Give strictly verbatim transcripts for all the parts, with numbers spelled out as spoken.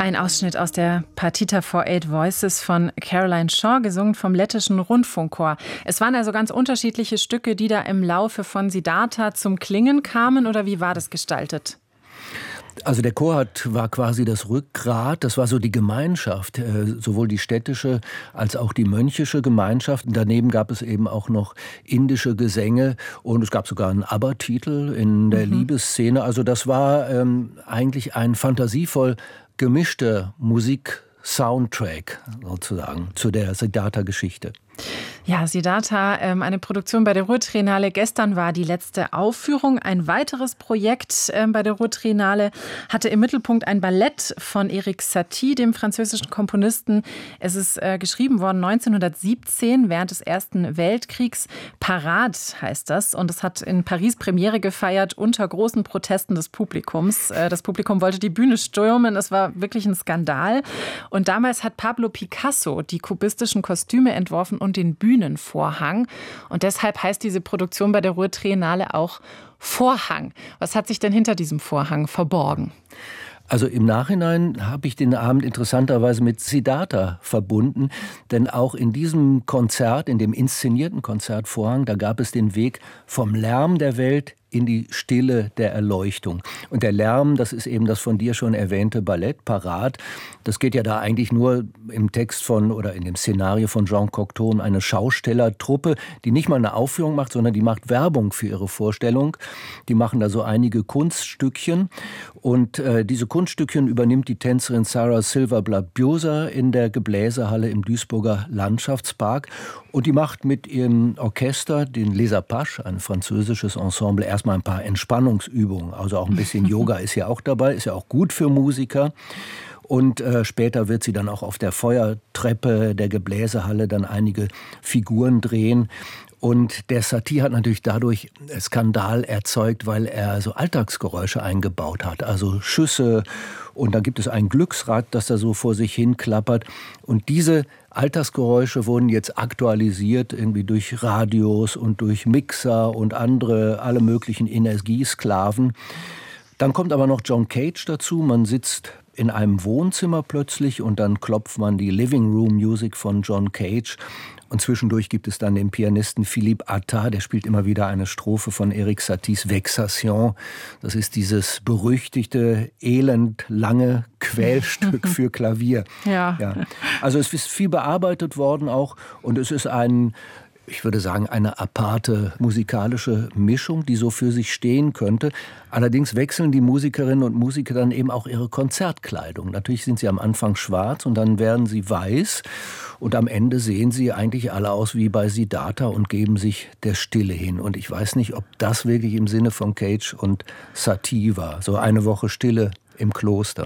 Ein Ausschnitt aus der Partita for Eight Voices von Caroline Shaw, gesungen vom Lettischen Rundfunkchor. Es waren also ganz unterschiedliche Stücke, die da im Laufe von Siddhartha zum Klingen kamen, oder wie war das gestaltet? Also der Chor hat, war quasi das Rückgrat, das war so die Gemeinschaft, äh, sowohl die städtische als auch die mönchische Gemeinschaft. Und daneben gab es eben auch noch indische Gesänge und es gab sogar einen ABBA-Titel in der mhm. Liebesszene. Also das war ähm, eigentlich ein fantasievoll gemischter Musik-Soundtrack sozusagen zu der Siddhartha-Geschichte. Ja, Siddhartha, ähm, eine Produktion bei der Ruhr-Triennale. Gestern war die letzte Aufführung. Ein weiteres Projekt ähm, bei der Ruhr-Triennale hatte im Mittelpunkt ein Ballett von Erik Satie, dem französischen Komponisten. Es ist äh, geschrieben worden neunzehnhundertsiebzehn, während des Ersten Weltkriegs. Parade heißt das. Und es hat in Paris Premiere gefeiert unter großen Protesten des Publikums. Äh, das Publikum wollte die Bühne stürmen. Es war wirklich ein Skandal. Und damals hat Pablo Picasso die kubistischen Kostüme entworfen und den Bühnenvorhang. Und deshalb heißt diese Produktion bei der Ruhr-Triennale auch Vorhang. Was hat sich denn hinter diesem Vorhang verborgen? Also im Nachhinein habe ich den Abend interessanterweise mit Siddhartha verbunden, denn auch in diesem Konzert, in dem inszenierten Konzert Vorhang, da gab es den Weg vom Lärm der Welt in die Stille der Erleuchtung. Und der Lärm, das ist eben das von dir schon erwähnte Ballett, Parade. Das geht ja da eigentlich nur im Text von oder in dem Szenario von Jean Cocteau um eine Schaustellertruppe, die nicht mal eine Aufführung macht, sondern die macht Werbung für ihre Vorstellung. Die machen da so einige Kunststückchen. Und äh, diese Kunststückchen übernimmt die Tänzerin Sarah Silverblatt-Bjosa in der Gebläsehalle im Duisburger Landschaftspark. Und die macht mit ihrem Orchester, den Les Apaches, ein französisches Ensemble, erstmal ein paar Entspannungsübungen. Also auch ein bisschen Yoga ist ja auch dabei, ist ja auch gut für Musiker. Und äh, später wird sie dann auch auf der Feuertreppe der Gebläsehalle dann einige Figuren drehen. Und der Satie hat natürlich dadurch Skandal erzeugt, weil er so Alltagsgeräusche eingebaut hat. Also Schüsse, und da gibt es ein Glücksrad, das da so vor sich hin klappert. Und diese Alltagsgeräusche wurden jetzt aktualisiert irgendwie durch Radios und durch Mixer und andere, alle möglichen Energiesklaven. Dann kommt aber noch John Cage dazu. Man sitzt in einem Wohnzimmer plötzlich und dann klopft man die Living Room Music von John Cage. Und zwischendurch gibt es dann den Pianisten Philippe Attard, der spielt immer wieder eine Strophe von Erik Saties Vexation. Das ist dieses berüchtigte, elendlange Quälstück für Klavier. Ja. Ja. Also es ist viel bearbeitet worden auch und es ist ein, ich würde sagen, eine aparte musikalische Mischung, die so für sich stehen könnte. Allerdings wechseln die Musikerinnen und Musiker dann eben auch ihre Konzertkleidung. Natürlich sind sie am Anfang schwarz und dann werden sie weiß. Und am Ende sehen sie eigentlich alle aus wie bei Siddhartha und geben sich der Stille hin. Und ich weiß nicht, ob das wirklich im Sinne von Cage und Satie war. So eine Woche Stille im Kloster.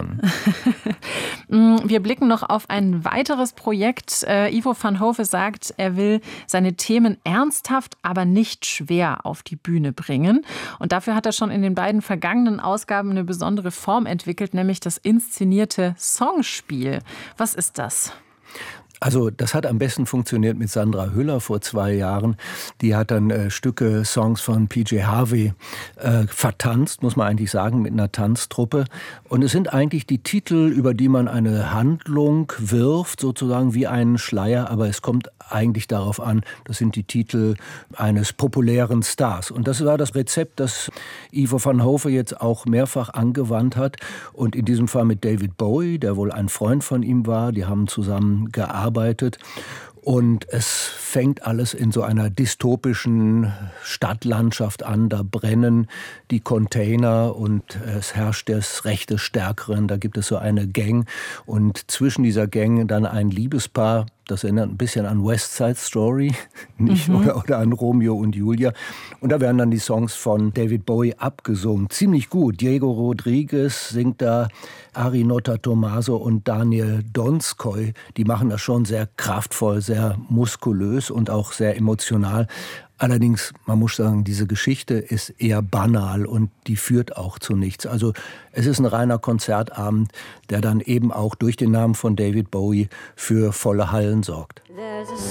Wir blicken noch auf ein weiteres Projekt. Äh, Ivo van Hove sagt, er will seine Themen ernsthaft, aber nicht schwer auf die Bühne bringen. Und dafür hat er schon in den beiden vergangenen Ausgaben eine besondere Form entwickelt, nämlich das inszenierte Songspiel. Was ist das? Also das hat am besten funktioniert mit Sandra Hüller vor zwei Jahren. Die hat dann äh, Stücke, Songs von P J Harvey äh, vertanzt, muss man eigentlich sagen, mit einer Tanztruppe. Und es sind eigentlich die Titel, über die man eine Handlung wirft, sozusagen wie einen Schleier. Aber es kommt eigentlich darauf an, das sind die Titel eines populären Stars. Und das war das Rezept, das Ivo van Hove jetzt auch mehrfach angewandt hat. Und in diesem Fall mit David Bowie, der wohl ein Freund von ihm war. Die haben zusammen gearbeitet. Arbeitet. Und es fängt alles in so einer dystopischen Stadtlandschaft an. Da brennen die Container und es herrscht das Recht des Stärkeren. Da gibt es so eine Gang und zwischen dieser Gang dann ein Liebespaar. Das erinnert ein bisschen an West Side Story, nicht? Mhm. Oder, oder an Romeo und Julia. Und da werden dann die Songs von David Bowie abgesungen. Ziemlich gut. Diego Rodriguez singt da, Ari Nota Tomaso und Daniel Donskoy. Die machen das schon sehr kraftvoll, sehr muskulös und auch sehr emotional. Allerdings, man muss sagen, diese Geschichte ist eher banal und die führt auch zu nichts. Also es ist ein reiner Konzertabend, der dann eben auch durch den Namen von David Bowie für volle Hallen sorgt.